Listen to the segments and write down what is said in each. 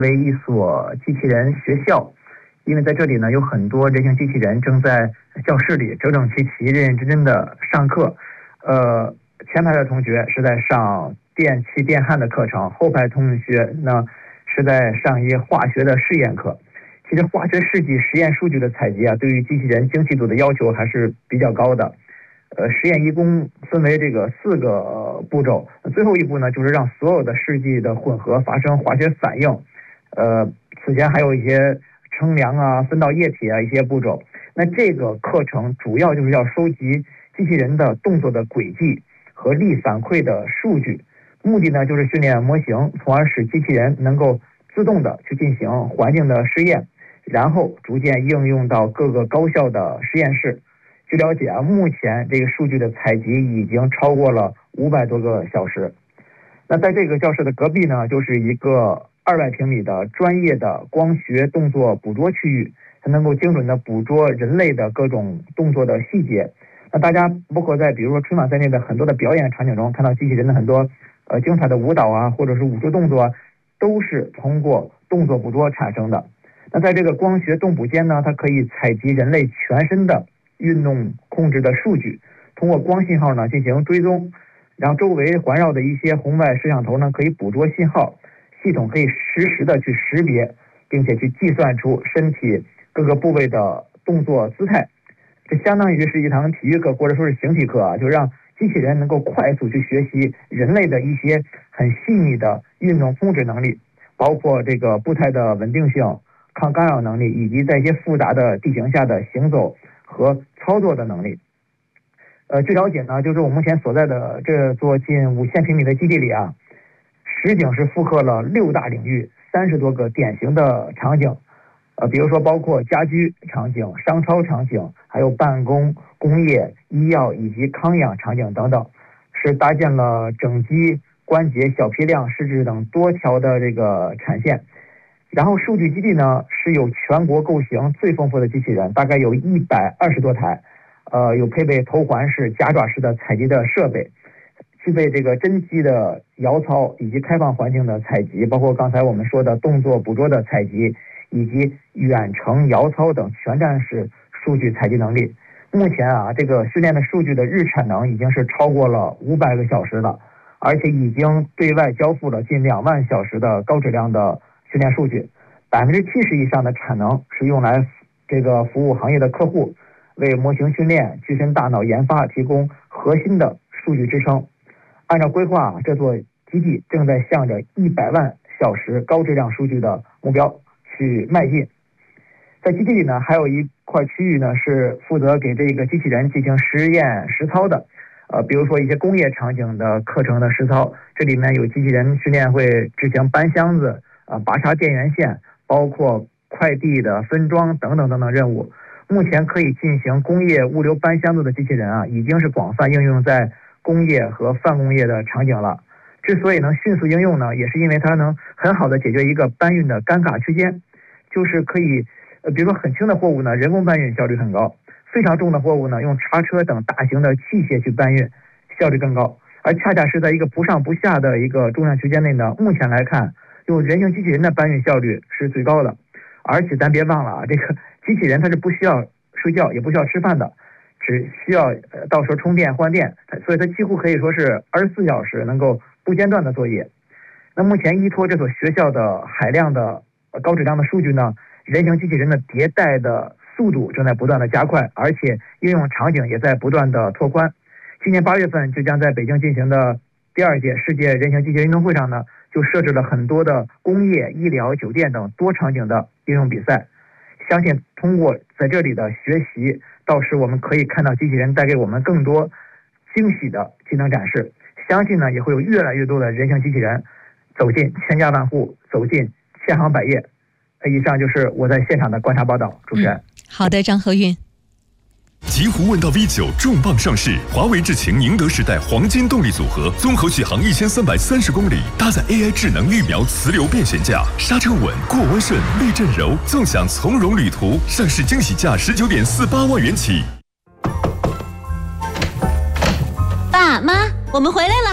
为一所机器人学校，因为在这里呢有很多人形机器人正在教室里整整齐齐、认认真真的上课。前排的同学是在上电气电焊的课程，后排同学呢是在上一化学的试验课。其实化学试剂实验数据的采集对于机器人精细度的要求还是比较高的。实验一共分为这个4个步骤，最后一步呢就是让所有的试剂的混合发生化学反应。此前还有一些称量分到液体一些步骤。那这个课程主要就是要收集机器人的动作的轨迹和力反馈的数据，目的呢就是训练模型，从而使机器人能够自动的去进行环境的试验，然后逐渐应用到各个高校的实验室。据了解目前这个数据的采集已经超过了500多个小时。那在这个教室的隔壁呢，就是一个200平米的专业的光学动作捕捉区域，它能够精准的捕捉人类的各种动作的细节。那大家包括在比如说春晚在内的很多的表演场景中，看到机器人的很多精彩的舞蹈或者是武术动作都是通过动作捕捉产生的。那在这个光学动捕间呢，它可以采集人类全身的运动控制的数据，通过光信号呢进行追踪，然后周围环绕的一些红外摄像头呢可以捕捉信号，系统可以实时的去识别，并且去计算出身体各个部位的动作姿态。这相当于是一堂体育课或者说是形体课就让机器人能够快速去学习人类的一些很细腻的运动控制能力，包括这个步态的稳定性、抗干扰能力，以及在一些复杂的地形下的行走和操作的能力。据了解呢，就是我目前所在的这座近5000平米的基地里实景是复刻了6大领域30多个典型的场景。比如说包括家居场景、商超场景，还有办公、工业、医药以及康养场景等等，是搭建了整机、关节、小批量、试制等多条的这个产线。然后数据基地呢是有全国构型最丰富的机器人，大概有120多台，有配备头环式、夹爪式的采集的设备，具备这个真机的摇操以及开放环境的采集，包括刚才我们说的动作捕捉的采集，以及远程摇操等全站式数据采集能力。目前这个训练的数据的日产能已经是超过了500个小时了，而且已经对外交付了近2万小时的高质量的训练数据，70%以上的产能是用来这个服务行业的客户，为模型训练、具身大脑研发提供核心的数据支撑。按照规划这座基地正在向着100万小时高质量数据的目标去迈进。在基地里呢，还有一块区域呢是负责给这个机器人进行实验实操的，比如说一些工业场景的课程的实操，这里面有机器人训练会执行搬箱子、拔插电源线，包括快递的分装等等等等任务。目前可以进行工业物流搬箱子的机器人已经是广泛应用在工业和泛工业的场景了。之所以能迅速应用呢，也是因为它能很好的解决一个搬运的尴尬区间，就是可以比如说很轻的货物呢，人工搬运效率很高，非常重的货物呢，用叉车等大型的器械去搬运，效率更高。而恰恰是在一个不上不下的一个重量区间内呢，目前来看，用人形机器人的搬运效率是最高的。而且咱别忘了这个机器人它是不需要睡觉，也不需要吃饭的，只需要到时候充电换电，所以它几乎可以说是24小时能够不间断的作业。那目前依托这所学校的海量的高质量的数据呢，人形机器人的迭代的速度正在不断的加快，而且应用场景也在不断的拓宽。今年8月份就将在北京进行的第2届世界人形机器人运动会上呢，就设置了很多的工业、医疗、酒店等多场景的应用比赛。相信通过在这里的学习，到时我们可以看到机器人带给我们更多惊喜的技能展示。相信呢，也会有越来越多的人形机器人走进千家万户，走进千行百业。以上就是我在现场的观察报道，主持人。 好的，张和运。 极狐问道 V9 重磅上市，华为智擎宁德时代黄金动力组合，综合续航1330公里，搭载 AI 智能预瞄磁流变悬架，刹车稳，过弯顺，避震柔，纵享从容旅途。上市惊喜价19.48万元起。 爸妈，我们回来了。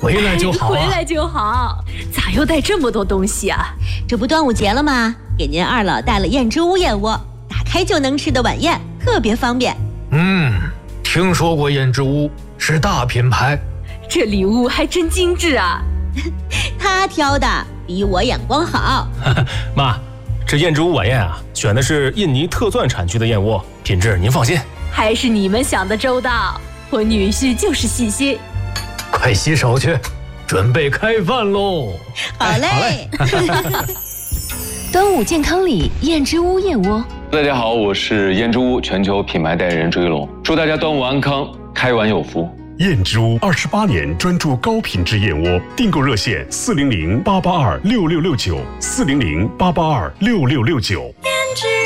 回来就好啊。 回来就好，咋又带这么多东西啊？ 这不端午节了吗？给您二老带了燕之屋燕窝，打开就能吃的晚宴，特别方便。 听说过燕之屋，是大品牌。 这礼物还真精致啊！ 他挑的比我眼光好。 妈，这燕之屋晚宴啊，选的是印尼特钻产区的燕窝，品质您放心。 还是你们想的周到，我女婿就是细心。 快洗手去，准备开饭喽！ 好嘞。 端午健康礼，燕之屋燕窝。 大家好，我是燕之屋全球品牌代言人追龙，祝大家端午安康，开碗有福。 燕之屋28年专注高品质燕窝，订购热线400-882-6669，400-882-6669。